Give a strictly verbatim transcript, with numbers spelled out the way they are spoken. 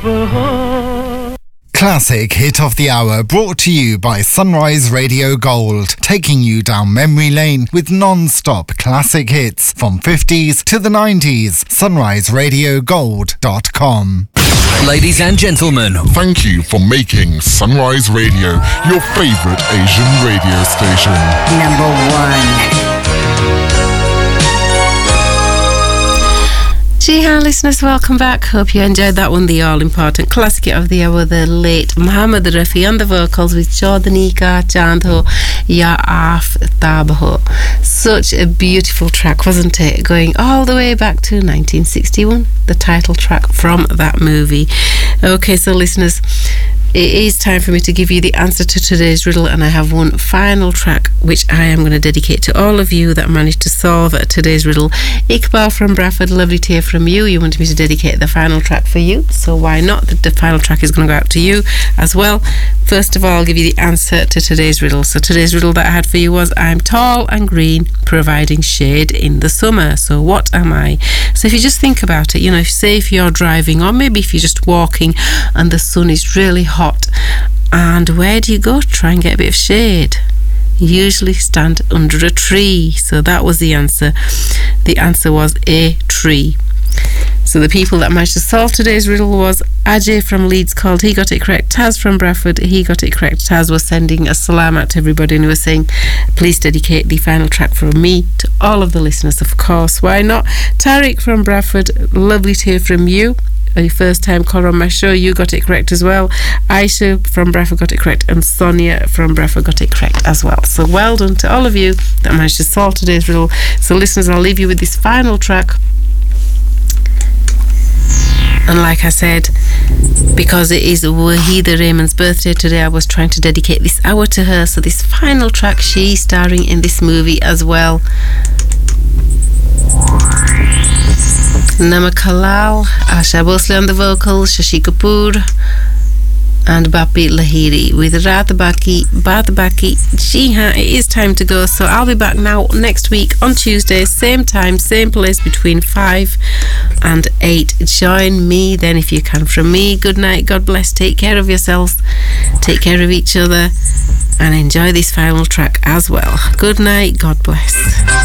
Classic Hit of the Hour, brought to you by Sunrise Radio Gold, taking you down memory lane with non-stop classic hits from fifties to the nineties. sunrise radio gold dot com. Ladies and gentlemen, thank you for making Sunrise Radio your favorite Asian radio station. Number one. Gee, hi listeners, welcome back. Hope you enjoyed that one, the all-important classic of the hour, the late Muhammad Rafi on the vocals with Chodani Ka Chand Ho Ya Aftab Ho. Such a beautiful track, wasn't it? Going all the way back to nineteen sixty-one, the title track from that movie. Okay, so listeners, it is time for me to give you the answer to today's riddle, and I have one final track which I am going to dedicate to all of you that managed to solve today's riddle. Iqbal from Bradford, lovely to hear from you. You wanted me to dedicate the final track for you, so why not? The, the final track is going to go out to you as well. First of all, I'll give you the answer to today's riddle. So today's riddle that I had for you was, I'm tall and green, providing shade in the summer. So what am I? So if you just think about it, you know, if, say if you're driving, or maybe if you're just walking and the sun is really hot, hot and where do you go to try and get a bit of shade? You usually stand under a tree. So that was the answer. The answer was a tree. So the people that managed to solve today's riddle was Ajay from Leeds called, he got it correct. Taz from Bradford, he got it correct. Taz was sending a salam out to everybody and he was saying, please dedicate the final track from me to all of the listeners, of course, why not? Tariq from Bradford, lovely to hear from you. A first time caller on my show, you got it correct as well. Aisha from Bradford got it correct, and Sonia from Bradford got it correct as well. So well done to all of you that managed to solve today's riddle. So listeners, I'll leave you with this final track. And like I said, because it is Wahida Raymond's birthday today, I was trying to dedicate this hour to her. So this final track, she's starring in this movie as well. Namakalal, Asha Bhosle on the vocals, Shashi Kapoor and Bapi Lahiri with Raat Baki, Baat Baki. Gee, huh, it is time to go, so I'll be back now next week on Tuesday, same time, same place, between five and eight. Join me then if you can. From me, good night, God bless, take care of yourselves, take care of each other, and enjoy this final track as well. Good night, God bless.